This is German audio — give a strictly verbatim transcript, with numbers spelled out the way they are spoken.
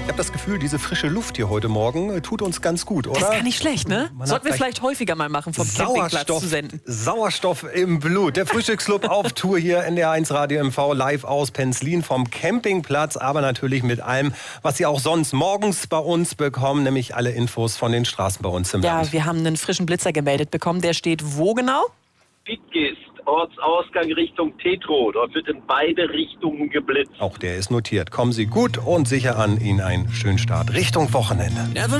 Ich habe das Gefühl, diese frische Luft hier heute Morgen äh, tut uns ganz gut, oder? Das ist gar nicht schlecht, ne? Man Sollten wir hat vielleicht häufiger mal machen, vom Campingplatz Sauerstoff, zu senden. Sauerstoff im Blut. Der Frühstücksclub auf Tour hier in der eins Radio M V live aus Penzlin vom Campingplatz, aber natürlich mit allem, was Sie auch sonst morgens bei uns bekommen, nämlich alle Infos von den Straßen bei uns im Ja, Land. wir haben einen frischen Blitzer gemeldet bekommen. Der steht wo genau? Wittgist, Ortsausgang Richtung Tetro. Dort wird in beide Richtungen geblitzt. Auch der ist notiert. Kommen Sie gut und sicher an. Ihnen einen schönen Start Richtung Wochenende.